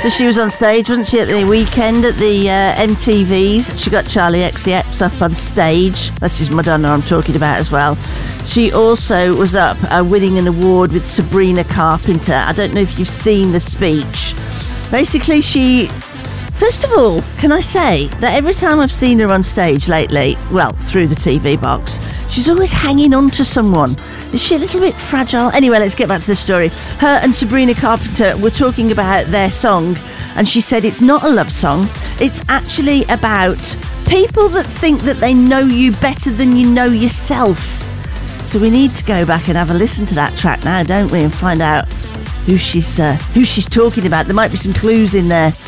So she was on stage, wasn't she, at the weekend at the MTVs? She got Charlie XCX up on stage. This is Madonna I'm talking about as well. She also was up winning an award with Sabrina Carpenter. I don't know if you've seen the speech. Basically, first of all, can I say that every time I've seen her on stage lately, well, through the TV box, she's always hanging on to someone. Is she a little bit fragile? Anyway, let's get back to the story. Her and Sabrina Carpenter were talking about their song, and she said it's not a love song. It's actually about people that think that they know you better than you know yourself. So we need to go back and have a listen to that track now, don't we, and find out who she's talking about. There might be some clues in there.